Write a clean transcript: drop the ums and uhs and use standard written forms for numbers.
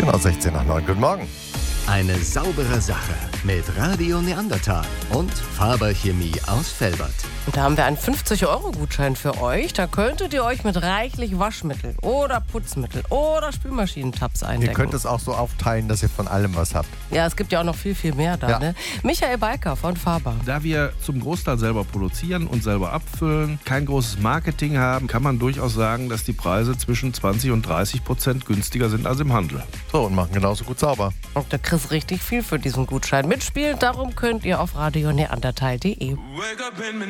Genau, 16 nach 9. Guten Morgen. Eine saubere Sache mit Radio Neandertal und Faber Chemie aus Velbert. Und da haben wir einen 50-Euro-Gutschein für euch. Da könntet ihr euch mit reichlich Waschmittel oder Putzmittel oder Spülmaschinentabs eindecken. Ihr könnt es auch so aufteilen, dass ihr von allem was habt. Ja, es gibt ja auch noch viel, viel mehr da. Ja. Ne? Michael Balker von Faber. Da wir zum Großteil selber produzieren und selber abfüllen, kein großes Marketing haben, kann man durchaus sagen, dass die Preise zwischen 20% und 30% günstiger sind als im Handel. So, und machen genauso gut sauber. Und da kriegst richtig viel für diesen Gutschein. Mitspielen, darum könnt ihr auf radioneandertal.de.